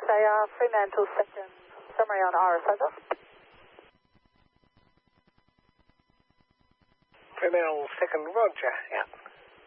say Fremantle second, summary on Iris, over. Fremantle second, roger, yeah.